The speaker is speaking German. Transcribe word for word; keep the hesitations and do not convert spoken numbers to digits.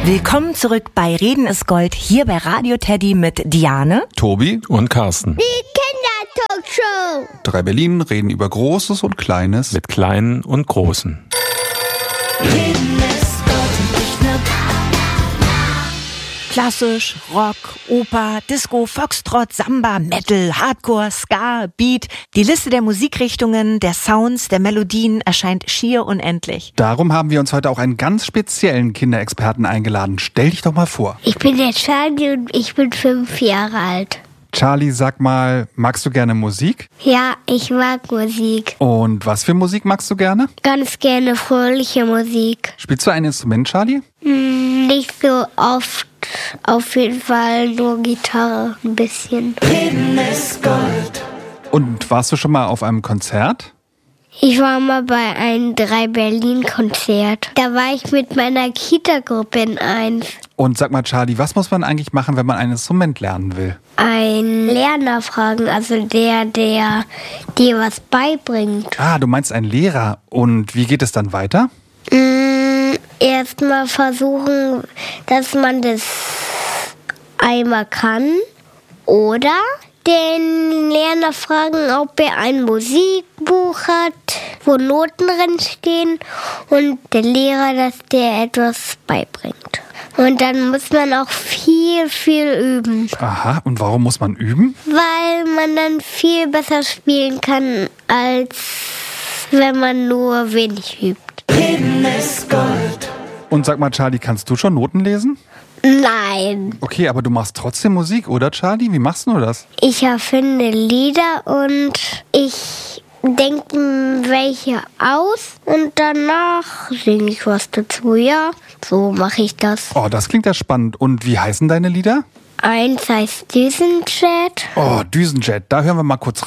Willkommen zurück bei Reden ist Gold, hier bei Radio Teddy mit Diane, Tobi und Carsten. Die Kindertalkshow. Drei Berlin reden über Großes und Kleines. Mit Kleinen und Großen. Reden ist Gold und nicht nur klassisch, Rock, Oper, Disco, Foxtrot, Samba, Metal, Hardcore, Ska, Beat. Die Liste der Musikrichtungen, der Sounds, der Melodien erscheint schier unendlich. Darum haben wir uns heute auch einen ganz speziellen Kinderexperten eingeladen. Stell dich doch mal vor. Ich bin der Charlie und ich bin fünf Jahre alt. Charlie, sag mal, magst du gerne Musik? Ja, ich mag Musik. Und was für Musik magst du gerne? Ganz gerne fröhliche Musik. Spielst du ein Instrument, Charlie? Hm, nicht so oft. Auf jeden Fall nur Gitarre, ein bisschen. Reden ist Gold. Und warst du schon mal auf einem Konzert? Ich war mal bei einem drei Berlin Konzert. Da war ich mit meiner Kita-Gruppe in eins. Und sag mal, Charlie, was muss man eigentlich machen, wenn man ein Instrument lernen will? Ein Lerner fragen, also der, der dir was beibringt. Ah, du meinst einen Lehrer. Und wie geht es dann weiter? Mm, Erstmal versuchen, dass man das einmal kann. Oder den Lerner fragen, ob er ein Musikbuch hat, wo Noten drin stehen. Und der Lehrer, dass der etwas beibringt. Und dann muss man auch viel, viel üben. Aha, und warum muss man üben? Weil man dann viel besser spielen kann, als wenn man nur wenig übt. Reden ist Gold. Und sag mal, Charlie, kannst du schon Noten lesen? Nein. Okay, aber du machst trotzdem Musik, oder Charlie? Wie machst du das? Ich erfinde Lieder und ich denke welche aus und danach singe ich was dazu. Ja, so mache ich das. Oh, das klingt ja spannend. Und wie heißen deine Lieder? Eins heißt Düsenjet. Oh, Düsenjet, da hören wir mal kurz